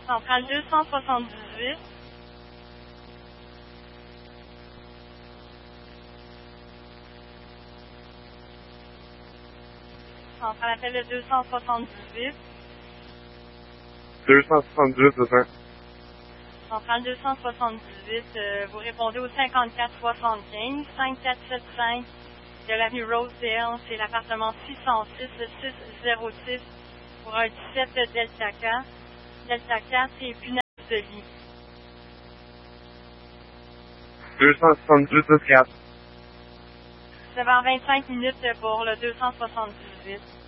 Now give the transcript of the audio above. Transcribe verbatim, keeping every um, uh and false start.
Centrale deux cent soixante-dix-huit. Centrale appel le deux cent soixante-dix-huit. deux cent soixante-dix, c'est ça? Centrale deux cent soixante-dix-huit, euh, vous répondez au cinquante-quatre soixante-quinze, cinq quatre sept cinq de l'avenue Rosedale, c'est l'appartement six cent six six zéro six pour un dix-sept Delta K. Delta K, c'est punaise de lit. deux cent soixante-dix, quatre. sept heures vingt-cinq minutes pour le deux cent soixante-dix-huit.